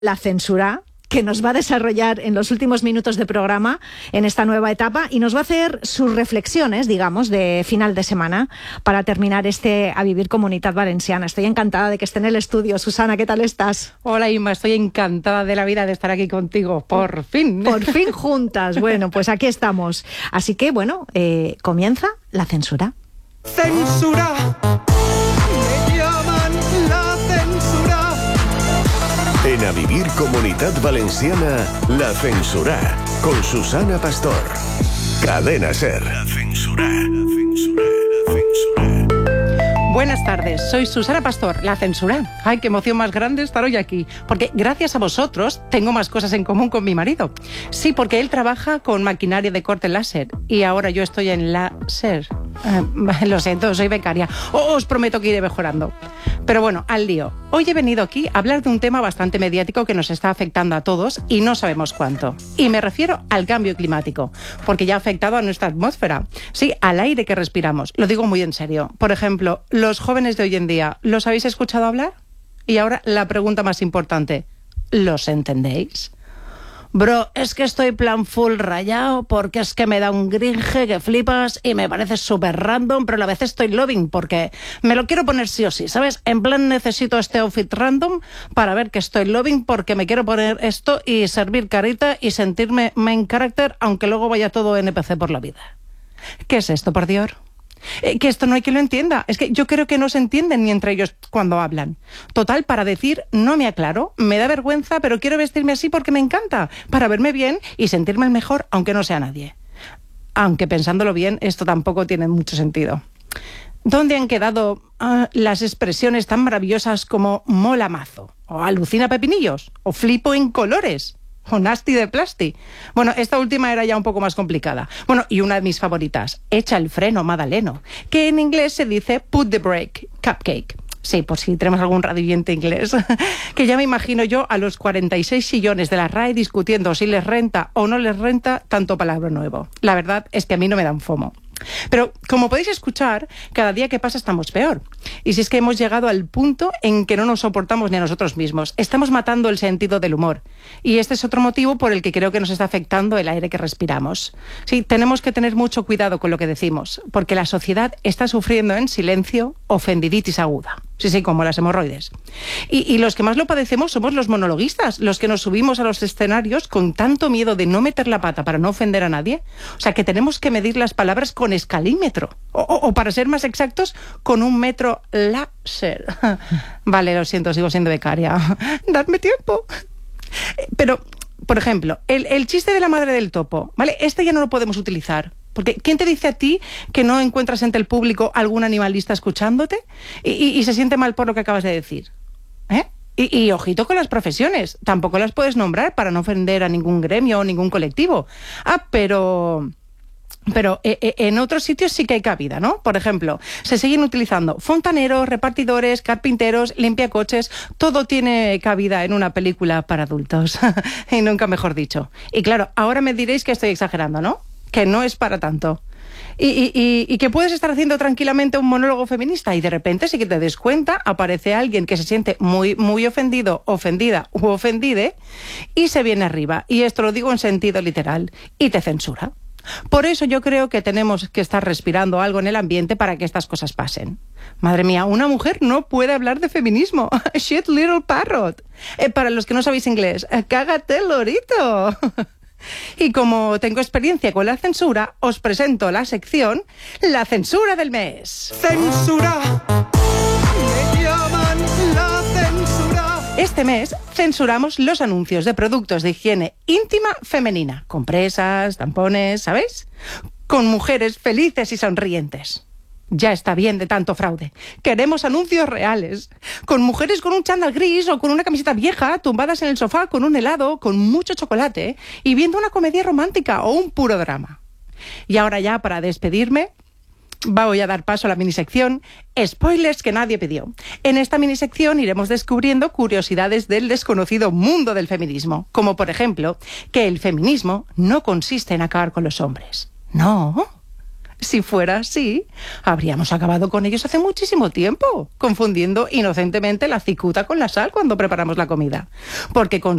la censura, que nos va a desarrollar en los últimos minutos de programa en esta nueva etapa y nos va a hacer sus reflexiones, digamos, de final de semana para terminar este A Vivir Comunitat Valenciana. Estoy encantada de que esté en el estudio. Susana, ¿qué tal estás? Hola, Inma, estoy encantada de la vida de estar aquí contigo. Por fin. Por fin juntas. Bueno, pues aquí estamos. Así que, bueno, comienza la censura. ¡Censura! ¡Me llaman la censura! En A Vivir Comunitat Valenciana, La Censura, con Susana Pastor. Cadena SER. La censura, la censura, la censura. Buenas tardes, soy Susana Pastor, La Censura. Ay, qué emoción más grande estar hoy aquí, porque gracias a vosotros tengo más cosas en común con mi marido. Sí, porque él trabaja con maquinaria de corte láser y ahora yo estoy en la SER. Lo siento, soy becaria. Os prometo que iré mejorando. Pero bueno, al lío. Hoy he venido aquí a hablar de un tema bastante mediático que nos está afectando a todos y no sabemos cuánto. Y me refiero al cambio climático, porque ya ha afectado a nuestra atmósfera. Sí, al aire que respiramos. Lo digo muy en serio. Por ejemplo, los jóvenes de hoy en día, ¿los habéis escuchado hablar? Y ahora la pregunta más importante. ¿Los entendéis? Bro, es que estoy plan full rayado porque es que me da un gringe que flipas y me parece súper random, pero a la vez estoy loving porque me lo quiero poner sí o sí, ¿sabes? En plan necesito este outfit random para ver que estoy loving porque me quiero poner esto y servir carita y sentirme main character aunque luego vaya todo NPC por la vida. ¿Qué es esto, por Dios? Que esto no hay quien lo entienda. Es que yo creo que no se entienden ni entre ellos cuando hablan. Total, para decir no me aclaro, me da vergüenza, pero quiero vestirme así porque me encanta, para verme bien y sentirme el mejor, aunque no sea nadie. Aunque pensándolo bien, esto tampoco tiene mucho sentido. ¿Dónde han quedado las expresiones tan maravillosas como mola mazo? ¿O alucina pepinillos? ¿O flipo en colores? ¿O nasty de plasti? Bueno, esta última era ya un poco más complicada. Bueno, y una de mis favoritas, echa el freno, Madaleno, que en inglés se dice put the brake, cupcake. Sí, por si tenemos algún radioyente inglés. Que ya me imagino yo a los 46 sillones de la RAE discutiendo si les renta o no les renta tanto palabra nuevo. La verdad es que a mí no me dan fomo. Pero, como podéis escuchar, cada día que pasa estamos peor. Y si es que hemos llegado al punto en que no nos soportamos ni a nosotros mismos. Estamos matando el sentido del humor. Y este es otro motivo por el que creo que nos está afectando el aire que respiramos. Sí, tenemos que tener mucho cuidado con lo que decimos, porque la sociedad está sufriendo en silencio ofendiditis aguda. Sí, como las hemorroides. Y los que más lo padecemos somos los monologuistas, los que nos subimos a los escenarios con tanto miedo de no meter la pata para no ofender a nadie. O sea, que tenemos que medir las palabras con escalímetro. O para ser más exactos, con un metro láser. Vale, lo siento, sigo siendo becaria. Dadme tiempo. Pero, por ejemplo, el chiste de la madre del topo, ¿vale? Este ya no lo podemos utilizar. Porque ¿quién te dice a ti que no encuentras entre el público algún animalista escuchándote y se siente mal por lo que acabas de decir? ¿Eh? Y ojito con las profesiones. Tampoco las puedes nombrar para no ofender a ningún gremio o ningún colectivo. Pero en otros sitios sí que hay cabida, ¿no? Por ejemplo, se siguen utilizando fontaneros, repartidores, carpinteros, limpiacoches. Todo tiene cabida en una película para adultos. Y nunca mejor dicho. Y claro, ahora me diréis que estoy exagerando, ¿no? Que no es para tanto. Y que puedes estar haciendo tranquilamente un monólogo feminista y de repente, si que te des cuenta, aparece alguien que se siente muy, muy ofendido, ofendida u ofendide y se viene arriba. Y esto lo digo en sentido literal. Y te censura. Por eso yo creo que tenemos que estar respirando algo en el ambiente para que estas cosas pasen. Madre mía, una mujer no puede hablar de feminismo. Shit little parrot. Para los que no sabéis inglés, cágate lorito. Y como tengo experiencia con la censura, os presento la sección La Censura del Mes. ¡Censura! ¡Me llaman la censura! Este mes censuramos los anuncios de productos de higiene íntima femenina, compresas, tampones, ¿sabéis? Con mujeres felices y sonrientes. Ya está bien de tanto fraude. Queremos anuncios reales. Con mujeres con un chándal gris o con una camiseta vieja, tumbadas en el sofá con un helado, con mucho chocolate y viendo una comedia romántica o un puro drama. Y ahora ya, para despedirme, voy a dar paso a la minisección Spoilers que nadie pidió. En esta minisección iremos descubriendo curiosidades del desconocido mundo del feminismo. Como, por ejemplo, que el feminismo no consiste en acabar con los hombres. No. Si fuera así, habríamos acabado con ellos hace muchísimo tiempo, confundiendo inocentemente la cicuta con la sal cuando preparamos la comida. Porque con